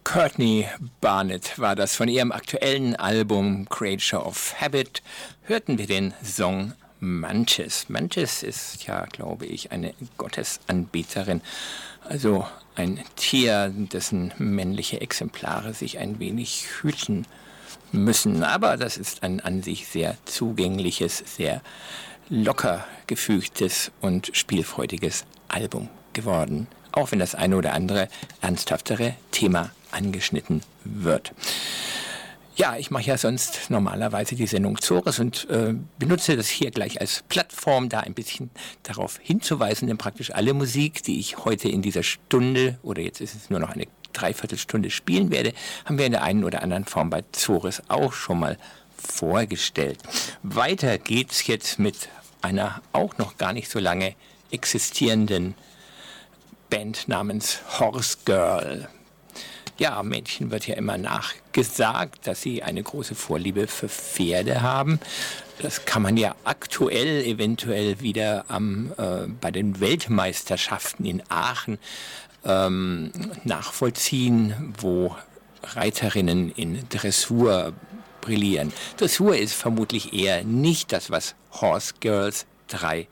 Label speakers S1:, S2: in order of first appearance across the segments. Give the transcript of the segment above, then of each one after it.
S1: Courtney Barnett war das. Von ihrem aktuellen Album Creature of Habit hörten wir den Song Mantis. Mantis ist ja, glaube ich, eine Gottesanbeterin, also ein Tier, dessen männliche Exemplare sich ein wenig hüten müssen. Aber das ist ein an sich sehr zugängliches, sehr locker gefügtes und spielfreudiges Album geworden, auch wenn das eine oder andere ernsthaftere Thema angeschnitten wird. Ja, ich mache ja sonst normalerweise die Sendung Zores und benutze das hier gleich als Plattform, da ein bisschen darauf hinzuweisen, denn praktisch alle Musik, die ich heute in dieser Stunde, oder jetzt ist es nur noch eine Dreiviertelstunde spielen werde, haben wir in der einen oder anderen Form bei Zores auch schon mal vorgestellt. Weiter geht's jetzt mit einer auch noch gar nicht so lange existierenden Band namens Horse Girl. Ja, Mädchen wird ja immer nachgesagt, dass sie eine große Vorliebe für Pferde haben. Das kann man ja aktuell eventuell wieder bei den Weltmeisterschaften in Aachen nachvollziehen, wo Reiterinnen in Dressur brillieren. Dressur ist vermutlich eher nicht das, was Horse Girls 3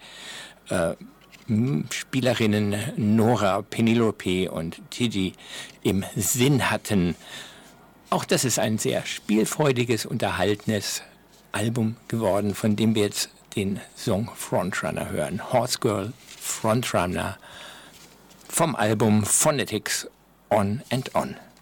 S1: Spielerinnen Nora, Penelope und Gigi im Sinn hatten. Auch das ist ein sehr spielfreudiges, unterhaltenes Album geworden, von dem wir jetzt den Song Frontrunner hören. Horse Girl, Frontrunner vom Album Phonetics On and On.